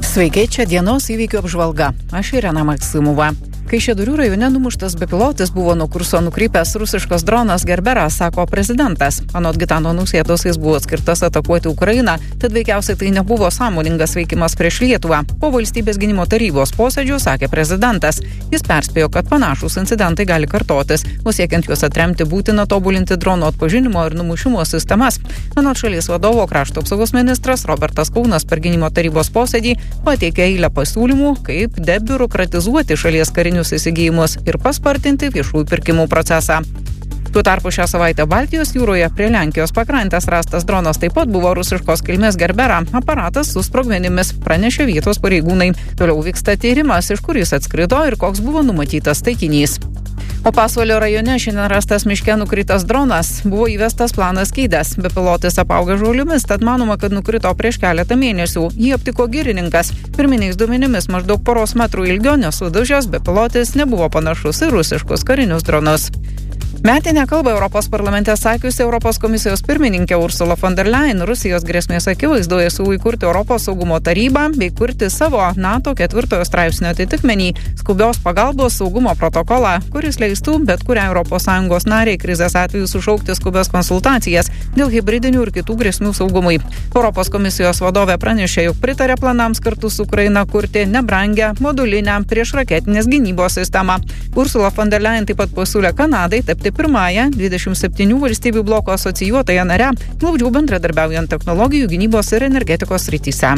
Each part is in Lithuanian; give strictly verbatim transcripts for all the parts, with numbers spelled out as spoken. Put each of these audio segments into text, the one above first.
Sveiki, čia dienos įvykių apžvalga. Aš Irena Maksimova. Kaišiadorių rajone numuštas bepilotis buvo nuo kurso nukrypęs rusiškas dronas Gerberas, sako prezidentas. Anot Gitano Nausėdos jis buvo skirtas atakuoti Ukrainą, tad veikiausiai tai nebuvo sąmoningas veikimas prieš Lietuvą. Po valstybės gynimo tarybos posėdžių sakė prezidentas. Jis perspėjo, kad panašūs incidentai gali kartotis, o siekiant juos atremti būtina tobulinti dronų atpažinimo ir numušimo sistemas. Anot šalies vadovo krašto apsaugos ministras Robertas Kaunas per gynimo tarybos posėdį pateikė eilę pasiūlymų, kaip debiurokratizuoti šalies karinius įsigijimus ir paspartinti viešųjų pirkimų procesą. Tuo tarpu šią savaitę Baltijos jūroje prie Lenkijos pakrantės rastas dronas taip pat buvo rusiškos kilmės Gerbera. Aparatas su sprogmenimis, pranešė vietos pareigūnai. Toliau vyksta tyrimas, iš kur jis atskrido ir koks buvo numatytas taikinys. O Pasvalio rajone šiandien rastas miške nukritęs dronas. Buvo įvestas planas Kydas. Bepilotis apauga žolėmis, tad manoma, kad nukrito prieš keletą mėnesių. Jį aptiko girininkas. Pirminiais duomenimis maždaug poros metrų ilgio nesudužęs bepilotis nebuvo panašus į rusiškus karinius dronus. Metinę kalbą Europos parlamente sakiusi Europos komisijos pirmininkė Ursula von der Leyen Rusijos grėsmės akivaizdoje siūlo įkurti Europos saugumo tarybą bei kurti savo NATO ketvirtojo straipsnio atitikmenį skubios pagalbos saugumo protokolą, kuris leistų bet kuriai Europos Sąjungos nariai krizės atveju sušaukti skubias konsultacijas dėl hibridinių ir kitų grėsmių saugumui. Europos komisijos vadovė pranešė, jog pritarė planams kartu su Ukraina kurti nebrangę modulinę priešraketinės gynybos sistemą. Ursula von der Leyen taip pat pasiūlė Kanadai tapti pirmąją dvidešimt septynių valstybių bloko asocijuotąją narę, glaudžiau bendradarbiaujant technologijų, gynybos ir energetikos srityse.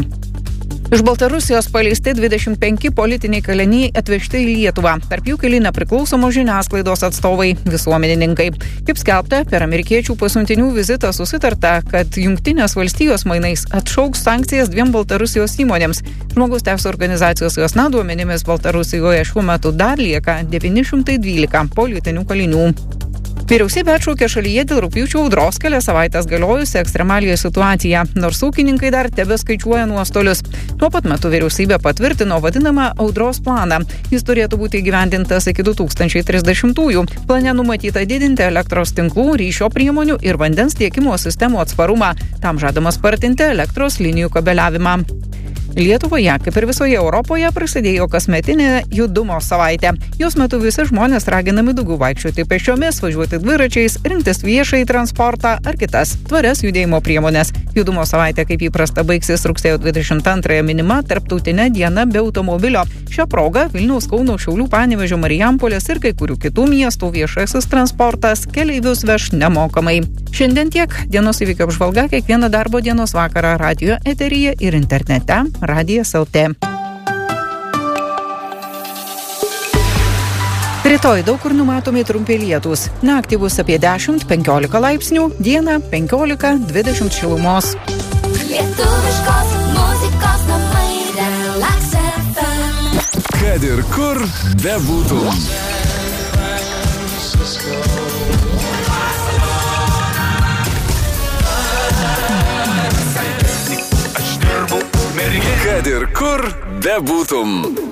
Iš Baltarusijos paleisti dvidešimt penki politiniai kaliniai atvežti į Lietuvą. Tarp jų keli nepriklausomos žiniasklaidos atstovai, visuomenininkai. Kaip skelbta, per amerikiečių pasiuntinių vizitą susitarta, kad Jungtinės valstijos mainais atšauks sankcijas dviem Baltarusijos įmonėms. Žmogaus teisių organizacijos jos duomenimis Baltarusijoje šiuo metu dar lieka devyni šimtai dvylika politinių kalinių. Vyriausybė atšaukė šalyje dėl rugpjūčio audros kelias savaitės galiojusi ekstremaliją situaciją, nors ūkininkai dar tebeskaičiuoja nuostolius. Tuo pat metu vyriausybė patvirtino vadinamą audros planą. Jis turėtų būti įgyvendintas iki du tūkstančiai trisdešimtųjų. Plane numatyta didinti elektros tinklų, ryšio priemonių ir vandens tiekimo sistemų atsparumą. Tam žadama spartinti elektros linijų kabeliavimą. Lietuvoje, kaip ir visoje Europoje, prasidėjo kasmetinė judumo savaitė. Jos metu visi žmonės raginami daugiau vaikščioti pėsčiomis, važiuoti dviračiais, rinktis viešąjį transportą ar kitas tvarias judėjimo priemonės. Judumo savaitė, kaip įprasta, baigsis rugsėjo dvidešimt antrąją minima Tarptautinė diena be automobilio. Šią progą Vilniaus, Kauno, Šiaulių, Panevėžio, Marijampolės ir kai kurių kitų miestų viešasis transportas keleivius veš nemokamai. Šiandien tiek. Dienos įvykių apžvalga kiekvieną darbo dienos vakarą radijo eteryje ir internete radijas el tė. Rytoj daug kur numatomi trumpi lietūs. Naktį bus apie dešimt penkiolika laipsnių, dieną penkiolika dvidešimt šilumos. Lietuviškos muzikos namai Relax ef em. Kad ir kur bebūtum. Kad ir kur bebūtum.